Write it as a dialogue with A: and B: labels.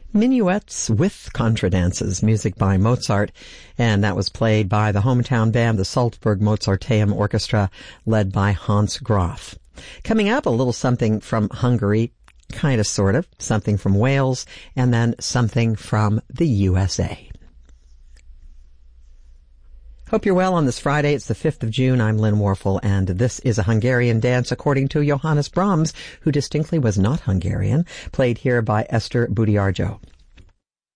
A: Minuets with Contradances, music by Mozart, and that was played by the hometown band, the Salzburg Mozarteum Orchestra, led by Hans Graf. Coming up, a little something from Hungary, kind of, sort of, something from Wales, and then something from the USA. Hope you're well on this Friday. It's the 5th of June. I'm Lynn Warfel, and this is a Hungarian dance according to Johannes Brahms, who distinctly was not Hungarian, played here by Esther Budiarjo.